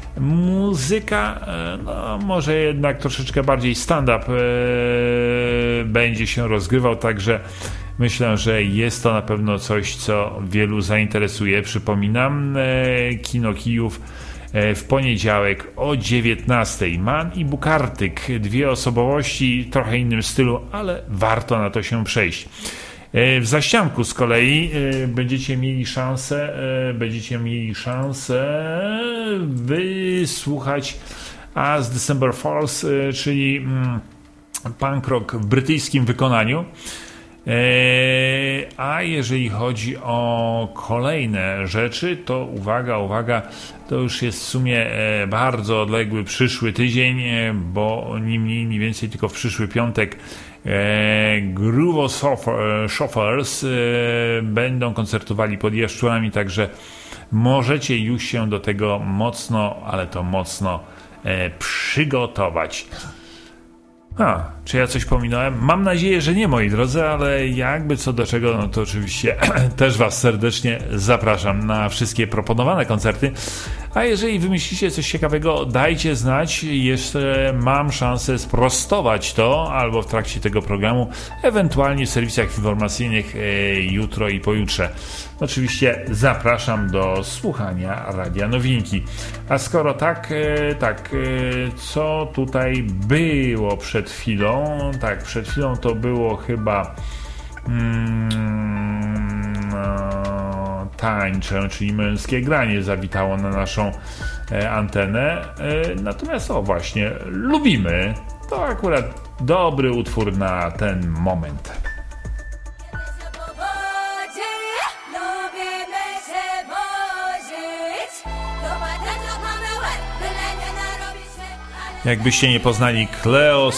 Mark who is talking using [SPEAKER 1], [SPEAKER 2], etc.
[SPEAKER 1] Muzyka, no może jednak troszeczkę bardziej stand-up będzie się rozgrywał, także myślę, że jest to na pewno coś, co wielu zainteresuje. Przypominam, Kino Kijów w poniedziałek o 19:00. Mann i Bukartyk, dwie osobowości, trochę innym stylu, ale warto na to się przejść. W Zaścianku z kolei będziecie mieli szansę wysłuchać As December Falls, czyli punk rock w brytyjskim wykonaniu. A jeżeli chodzi o kolejne rzeczy, to uwaga, to już jest w sumie bardzo odległy przyszły tydzień, bo ni mniej, ni więcej tylko w przyszły piątek Groovo Chauffeurs będą koncertowali pod Jaszczurami, także możecie już się do tego mocno, ale to mocno przygotować. Czy ja coś pominąłem? Mam nadzieję, że nie, moi drodzy, ale jakby co do czego, no to oczywiście też Was serdecznie zapraszam na wszystkie proponowane koncerty. A jeżeli wymyślicie coś ciekawego, dajcie znać. Jeszcze mam szansę sprostować to albo w trakcie tego programu, ewentualnie w serwisach informacyjnych jutro i pojutrze. Oczywiście zapraszam do słuchania Radia Nowinki. A skoro tak, co tutaj było przed chwilą? Tak, przed chwilą to było chyba tańczę, czyli męskie granie zawitało na naszą antenę. Natomiast właśnie, lubimy. To akurat dobry utwór na ten moment. Jakbyście nie poznali Cleo